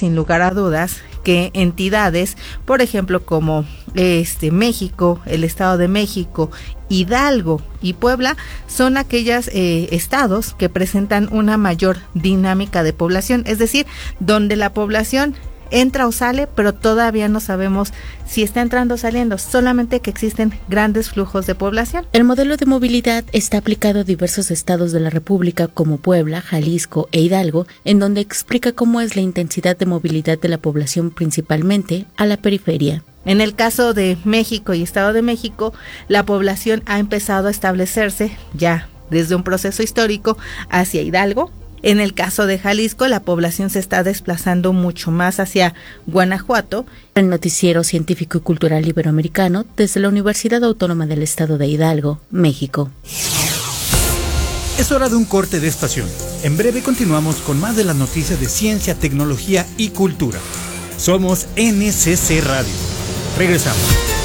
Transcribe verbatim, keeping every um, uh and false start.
sin lugar a dudas que entidades, por ejemplo, como este México, el Estado de México, Hidalgo y Puebla, son aquellos eh, estados que presentan una mayor dinámica de población, es decir, donde la población entra o sale, pero todavía no sabemos si está entrando o saliendo, solamente que existen grandes flujos de población. El modelo de movilidad está aplicado a diversos estados de la República como Puebla, Jalisco e Hidalgo, en donde explica cómo es la intensidad de movilidad de la población principalmente a la periferia. En el caso de México y Estado de México, la población ha empezado a establecerse ya desde un proceso histórico hacia Hidalgo. En el caso de Jalisco, la población se está desplazando mucho más hacia Guanajuato. El noticiero científico y cultural iberoamericano desde la Universidad Autónoma del Estado de Hidalgo, México. Es hora de un corte de estación. En breve continuamos con más de las noticias de ciencia, tecnología y cultura. Somos N C C Radio. Regresamos.